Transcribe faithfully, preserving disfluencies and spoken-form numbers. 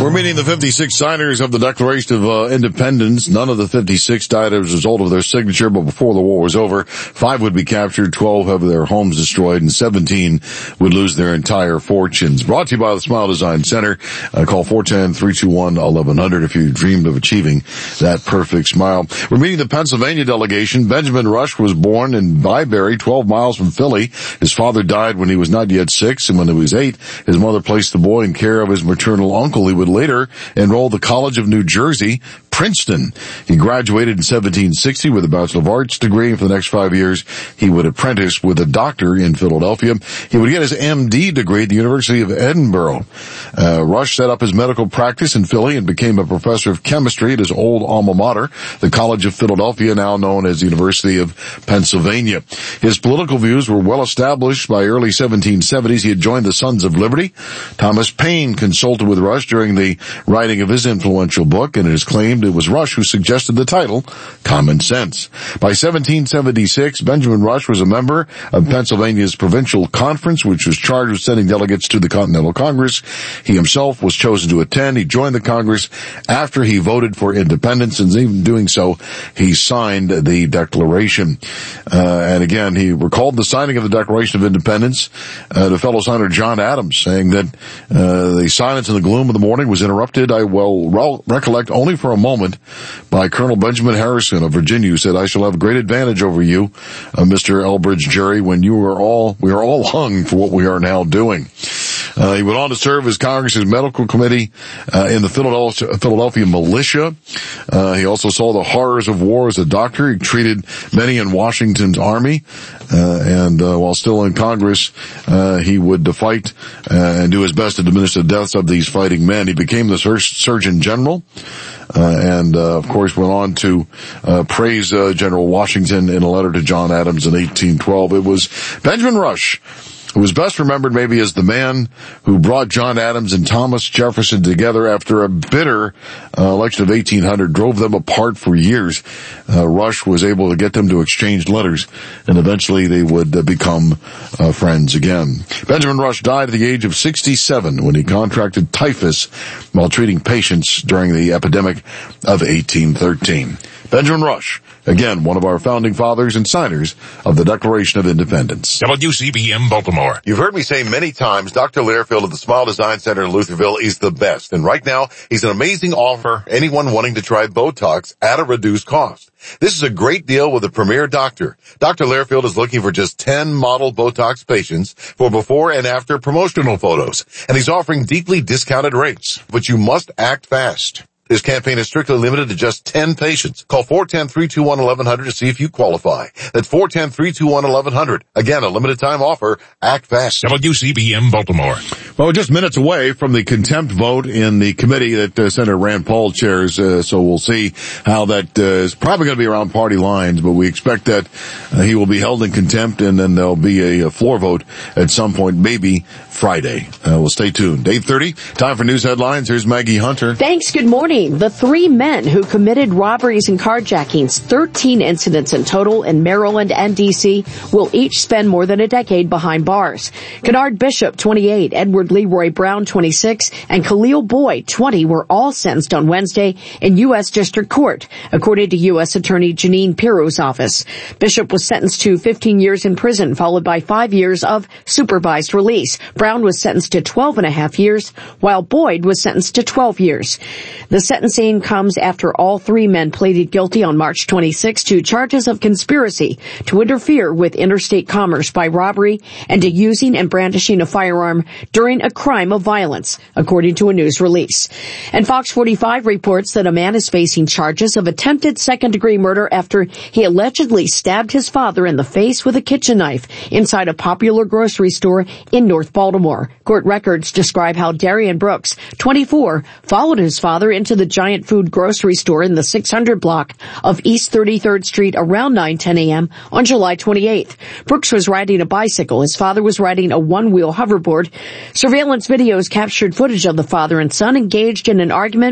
We're meeting the fifty-six signers of the Declaration of uh, Independence. None of the fifty-six died as a result of their signature, but before the war was over, five would be captured, twelve have their homes destroyed, and seventeen would lose their entire fortunes. Brought to you by the Smile Design Center. Uh, call four one zero, three two one, eleven hundred if you dreamed of achieving that perfect smile. We're meeting the Pennsylvania delegation. Benjamin Rush was born in Byberry, twelve miles from Philly. His father died when he was not yet six, and when he was eight, his mother placed the boy in care of his maternal uncle. He would later enroll at the College of New Jersey, Princeton. He graduated in seventeen sixty with a Bachelor of Arts degree, and for the next five years, he would apprentice with a doctor in Philadelphia. He would get his M D degree at the University of Edinburgh. Uh, Rush set up his medical practice in Philly and became a professor of chemistry at his old alma mater, the College of Philadelphia, now known as the University of Pennsylvania. His political views were well established by early seventeen seventies. He had joined the Sons of Liberty. Thomas Paine consulted with Rush during the writing of his influential book, and it is claimed it was Rush who suggested the title, Common Sense. By seventeen seventy-six, Benjamin Rush was a member of Pennsylvania's Provincial Conference, which was charged with sending delegates to the Continental Congress. He himself was chosen to attend. He joined the Congress after he voted for independence, and in doing so, he signed the Declaration. Uh, and again, he recalled the signing of the Declaration of Independence uh, to fellow signer John Adams, saying that uh, the silence in the gloom of the morning was interrupted, I will re- recollect only for a moment, by Colonel Benjamin Harrison of Virginia, who said, "I shall have great advantage over you, uh, Mister Elbridge Gerry, when you are all, we are all hung for what we are now doing." Uh, he went on to serve as Congress's medical committee uh, in the Philadelphia, Philadelphia militia. Uh, he also saw the horrors of war as a doctor. He treated many in Washington's army, uh, and uh, while still in Congress, uh, he would fight uh, and do his best to diminish the deaths of these fighting men. He became the Sur- Surgeon General. Uh, and, uh, of course, went on to, uh, praise, uh, General Washington in a letter to John Adams in eighteen twelve. It was Benjamin Rush who was best remembered maybe as the man who brought John Adams and Thomas Jefferson together after a bitter uh, election of eighteen hundred drove them apart for years. Uh, Rush was able to get them to exchange letters, and eventually they would uh, become uh, friends again. Benjamin Rush died at the age of sixty-seven when he contracted typhus while treating patients during the epidemic of eighteen thirteen. Benjamin Rush, again, one of our founding fathers and signers of the Declaration of Independence. W C B M Baltimore. You've heard me say many times, Doctor Learfield of the Smile Design Center in Lutherville is the best. And right now, he's an amazing offer for anyone wanting to try Botox at a reduced cost. This is a great deal with a premier doctor. Doctor Learfield is looking for just ten model Botox patients for before and after promotional photos. And he's offering deeply discounted rates. But you must act fast. This campaign is strictly limited to just ten patients. Call four one zero, three two one, eleven hundred to see if you qualify. That's four one zero, three two one, eleven hundred. Again, a limited time offer. Act fast. W C B M Baltimore. Well, we're just minutes away from the contempt vote in the committee that uh, Senator Rand Paul chairs, uh, so we'll see how that uh, is probably going to be around party lines, but we expect that uh, he will be held in contempt, and then there'll be a, a floor vote at some point, maybe Friday. Uh, we'll stay tuned. eight thirty, time for news headlines. Here's Maggie Hunter. Thanks. Good morning. The three men who committed robberies and carjackings, thirteen incidents in total in Maryland and D C, will each spend more than a decade behind bars. Kennard Bishop, twenty-eight, Edward Leroy Brown, twenty-six, and Khalil Boyd, twenty, were all sentenced on Wednesday in U S District Court, according to U S Attorney Janine Pirro's office. Bishop was sentenced to fifteen years in prison, followed by five years of supervised release. Brown was sentenced to twelve and a half years, while Boyd was sentenced to twelve years. The sentencing comes after all three men pleaded guilty on March twenty-sixth to charges of conspiracy to interfere with interstate commerce by robbery and to using and brandishing a firearm during a crime of violence, according to a news release. And Fox forty-five reports that a man is facing charges of attempted second-degree murder after he allegedly stabbed his father in the face with a kitchen knife inside a popular grocery store in North Baltimore. Court records describe how Darian Brooks, twenty-four, followed his father into the giant food grocery store in the six hundred block of East thirty-third Street around nine ten a.m. on July twenty-eighth. Brooks was riding a bicycle. His father was riding a one-wheel hoverboard. Surveillance videos captured footage of the father and son engaged in an argument